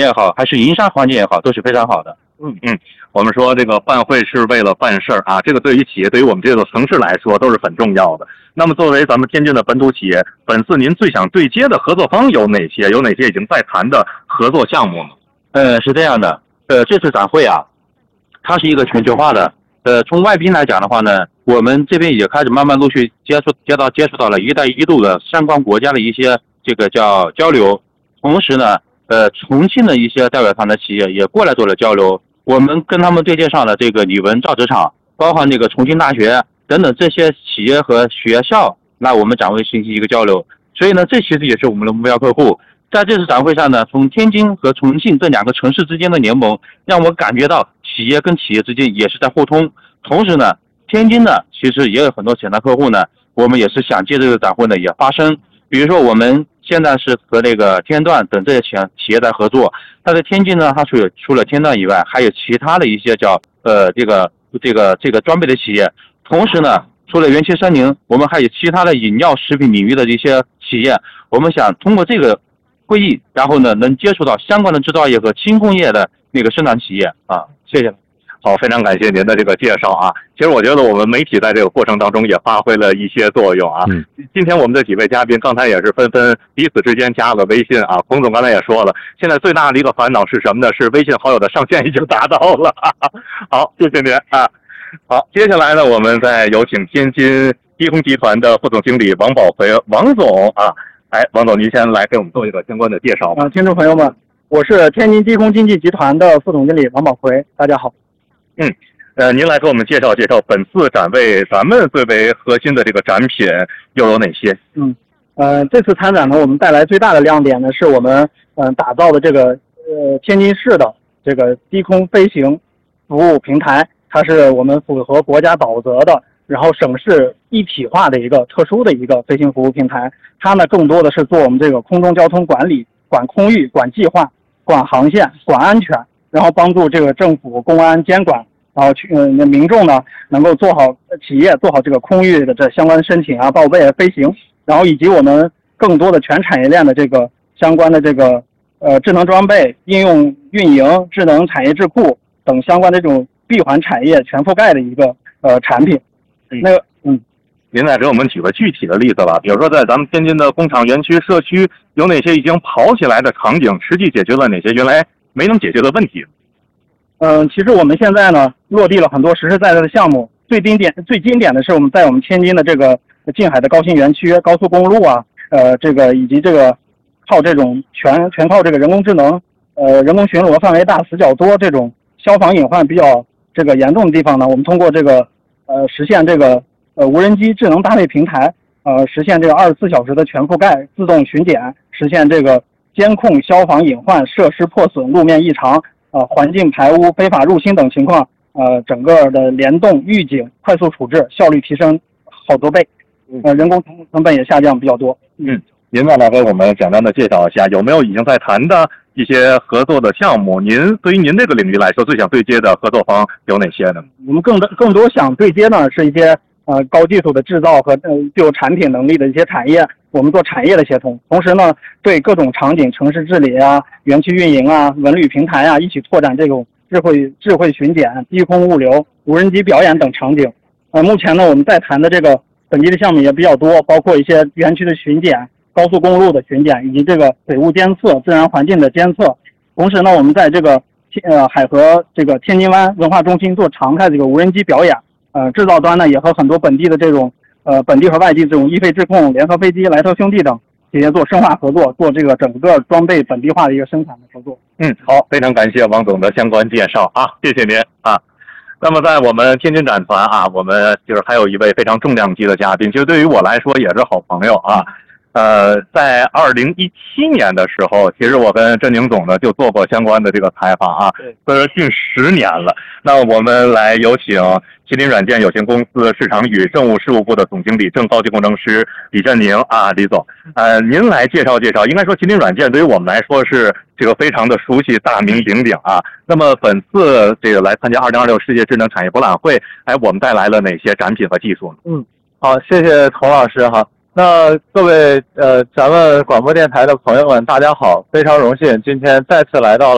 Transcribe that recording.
也好，还是营商环境也好，都是非常好的。 我们说这个办会是为了办事儿啊，这个对于企业，对于我们这座城市来说都是很重要的。那么作为咱们天津的本土企业，本次您最想对接的合作方有哪些？有哪些已经在谈的合作项目呢？ 是这样的，这次展会啊，它是一个全球化的。从外宾来讲的话呢，我们这边也开始慢慢陆续接触到了“一带一路”的相关国家的一些这个叫交流，同时呢，重庆的一些代表团的企业也过来做了交流。我们跟他们对接上了这个李文造纸厂，包括那个重庆大学等等这些企业和学校，那我们展会进行一个交流。所以呢，这其实也是我们的目标客户。在这次展会上呢，从天津和重庆这两个城市之间的联盟，让我感觉到企业跟企业之间也是在互通。同时呢，天津呢其实也有很多潜在客户呢，我们也是想借这个展会呢也发声。比如说我们现在是和那个天段等这些企业在合作，但是天津呢，它除了天段以外，还有其他的一些叫这个装备的企业。同时呢，除了元气森林，我们还有其他的饮料食品领域的一些企业。我们想通过这个会议，然后呢，能接触到相关的制造业和轻工业的那个生产企业啊。谢谢。 好，非常感谢您的这个介绍啊。其实我觉得我们媒体在这个过程当中也发挥了一些作用啊。今天我们的几位嘉宾刚才也是纷纷彼此之间加了微信啊。孔总刚才也说了，现在最大的一个烦恼是什么呢？是微信好友的上限已经达到了。好，谢谢您啊。好，接下来呢，我们再有请天津低空集团的副总经理王宝奎王总啊。王总，您先来给我们做一个相关的介绍吧。 听众朋友们，我是天津低空经济集团的副总经理王宝奎，大家好。 您来给我们介绍介绍本次展位咱们最为核心的这个展品又有哪些？ 这次参展呢，我们带来最大的亮点呢，是我们打造的这个天津市的这个低空飞行服务平台，它是我们符合国家导则的，然后省市一体化的一个特殊的一个飞行服务平台。它呢更多的是做我们这个空中交通管理、管空域、管计划、管航线、管安全，然后帮助这个政府、公安监管，然后民众呢能够做好企业做好这个空域的这相关申请啊、报备、飞行，然后以及我们更多的全产业链的这个相关的这个智能装备、应用运营、智能产业智库等相关的这种闭环产业全覆盖的一个产品。 您再给我们举个具体的例子吧，比如说在咱们天津的工厂园区、社区，有哪些已经跑起来的场景，实际解决了哪些原来没能解决的问题？ 其实我们现在呢落地了很多实实在在的项目，最经典的是我们在我们天津的这个近海的高新园区、高速公路啊，这个以及这个靠这种全靠这个人工智能，人工巡逻范围大、死角多这种消防隐患比较这个严重的地方呢，我们通过这个实现这个无人机智能搭配平台，实现这个24小时的全覆盖、自动巡检，实现这个监控消防隐患、设施破损、路面异常、环境排污、非法入侵等情况，整个的联动预警、快速处置，效率提升好多倍，人工成本也下降比较多。 您再来给我们简单的介绍一下，有没有已经在谈的一些合作的项目？对于您这个领域来说，最想对接的合作方有哪些呢？ 我们更多想对接呢是一些高技术的制造和具有产品能力的一些产业，我们做产业的协同，同时呢对各种场景、城市治理啊、园区运营啊、文旅平台啊，一起拓展这种智慧巡检、低空物流、无人机表演等场景。目前呢我们在谈的这个本地的项目也比较多，包括一些园区的巡检、高速公路的巡检，以及这个水务监测、自然环境的监测。同时呢我们在这个海河这个天津湾文化中心做常态这个无人机表演。制造端呢也和很多本地的这种本地和外地这种易飞智控、联合飞机、莱特兄弟等企业做深化合作，做这个整个装备本地化的一个生产的合作。 好，非常感谢王总的相关介绍啊，谢谢您啊。那么在我们天津展团啊，我们就是还有一位非常重量级的嘉宾，其实对于我来说也是好朋友啊。在2017年的时候，其实我跟甄宁总呢就做过相关的这个采访啊，所以说近10年了。那我们来有请麒麟软件有限公司市场与政务事务部的总经理、正高级工程师李振宁啊，李总，您来介绍介绍。应该说，麒麟软件对于我们来说是这个非常的熟悉、大名鼎鼎啊。那么本次这个来参加2026世界智能产业博览会，我们带来了哪些展品和技术呢？ 好，谢谢童老师哈。那各位咱们广播电台的朋友们，大家好，非常荣幸今天再次来到了